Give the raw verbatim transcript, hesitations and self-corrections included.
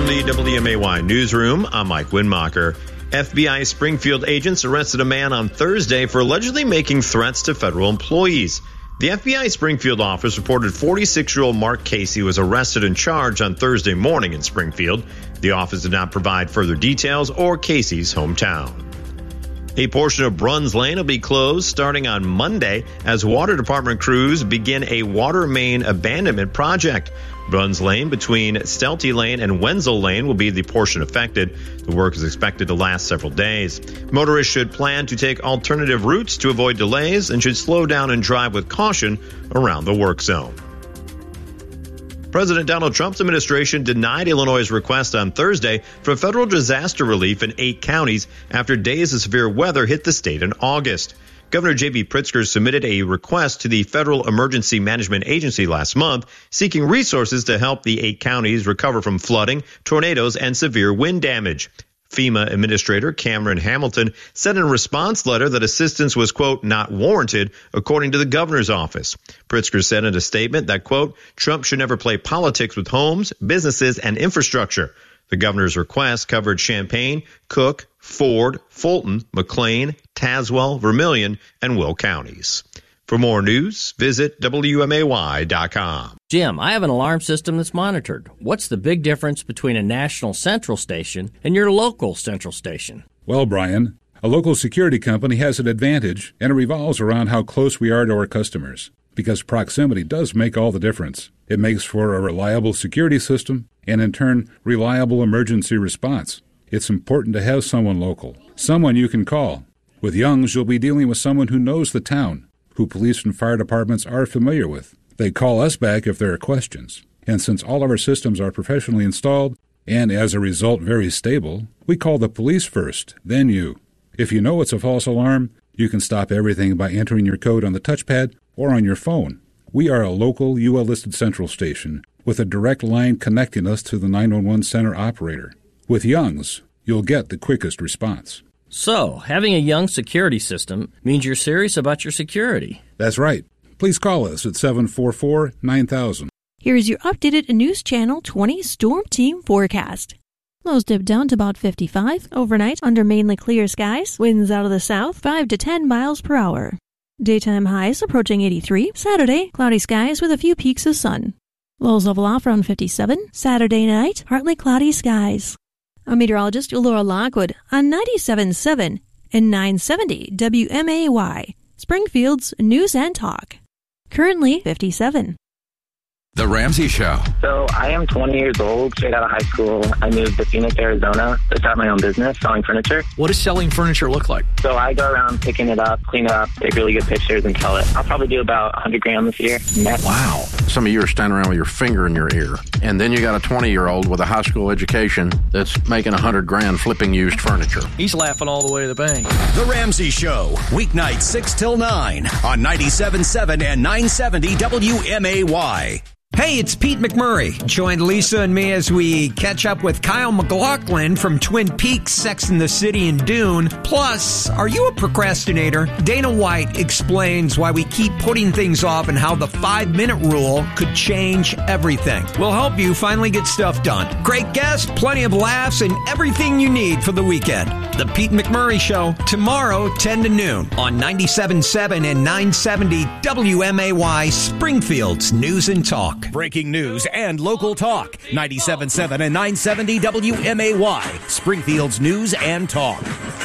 the W M A Y newsroom, I'm Mike Winmacher. F B I Springfield agents arrested a man on Thursday for allegedly making threats to federal employees. The F B I Springfield office reported forty-six-year-old Mark Casey was arrested and charged on Thursday morning in Springfield. The office did not provide further details or Casey's hometown. A portion of Bruns Lane will be closed starting on Monday as water department crews begin a water main abandonment project. Bruns Lane between Stelty Lane and Wenzel Lane will be the portion affected. The work is expected to last several days. Motorists should plan to take alternative routes to avoid delays and should slow down and drive with caution around the work zone. President Donald Trump's administration denied Illinois' request on Thursday for federal disaster relief in eight counties after days of severe weather hit the state in August. Governor J B Pritzker submitted a request to the Federal Emergency Management Agency last month, seeking resources to help the eight counties recover from flooding, tornadoes, and severe wind damage. FEMA Administrator Cameron Hamilton said in a response letter that assistance was, quote, not warranted, according to the governor's office. Pritzker said in a statement that, quote, Trump should never play politics with homes, businesses, and infrastructure. The governor's request covered Champaign, Cook, Ford, Fulton, McLean, Tazewell, Vermilion, and Will counties. For more news, visit W M A Y dot com. Jim, I have an alarm system that's monitored. What's the big difference between a national central station and your local central station? Well, Brian, a local security company has an advantage, and it revolves around how close we are to our customers, because proximity does make all the difference. It makes for a reliable security system and, in turn, reliable emergency response. It's important to have someone local, someone you can call. With Young's, you'll be dealing with someone who knows the town, who police and fire departments are familiar with. They call us back if there are questions. And since all of our systems are professionally installed and, as a result, very stable, we call the police first, then you. If you know it's a false alarm, you can stop everything by entering your code on the touchpad or on your phone. We are a local U L-listed central station with a direct line connecting us to the nine one one center operator. With Young's, you'll get the quickest response. So, having a Young security system means you're serious about your security. That's right. Please call us at seven four four, nine thousand. Here's your updated News Channel twenty Storm Team forecast. Lows dip down to about fifty-five. Overnight, under mainly clear skies. Winds out of the south, five to ten miles per hour. Daytime highs approaching eighty-three. Saturday, cloudy skies with a few peaks of sun. Lows level off around fifty-seven. Saturday night, partly cloudy skies. I'm meteorologist Laura Lockwood on ninety-seven point seven and nine seventy W M A Y, Springfield's News and Talk. Currently fifty-seven. The Ramsey Show. So I am twenty years old, straight out of high school. I moved to Phoenix, Arizona to start my own business selling furniture. What does selling furniture look like? So I go around picking it up, clean it up, take really good pictures, and sell it. I'll probably do about one hundred grand this year. Net. Wow. Some of you are standing around with your finger in your ear. And then you got a twenty-year-old with a high school education that's making one hundred grand flipping used furniture. He's laughing all the way to the bank. The Ramsey Show, weeknights six till nine on ninety-seven point seven and nine seventy W M A Y. Hey, it's Pete McMurray. Join Lisa and me as we catch up with Kyle MacLachlan from Twin Peaks, Sex and the City, and Dune. Plus, are you a procrastinator? Dana White explains why we keep putting things off and how the five-minute rule could change everything. We'll help you finally get stuff done. Great guest, plenty of laughs, and everything you need for the weekend. The Pete McMurray Show, tomorrow, ten to noon on ninety-seven point seven and nine seventy W M A Y, Springfield's News and Talk. Breaking news and local talk. ninety-seven point seven and nine seventy W M A Y, Springfield's News and Talk.